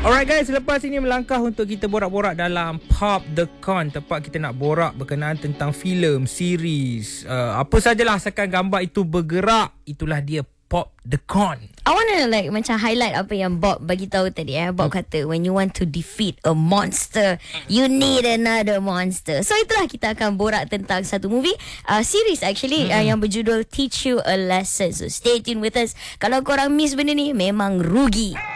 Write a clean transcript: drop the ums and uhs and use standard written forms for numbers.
Alright guys, selepas ini melangkah untuk kita borak-borak dalam Pop The Con. Tempat kita nak borak berkenaan tentang filem, series, apa sajalah asalkan gambar itu bergerak. Itulah dia Pop The Con. I want to macam highlight apa yang Bob bagi tahu tadi. Bob kata when you want to defeat a monster, you need another monster. So itulah kita akan borak tentang satu movie, series actually, yang berjudul Teach You a Lesson. So stay tuned with us. Kalau korang miss benda ni, memang rugi.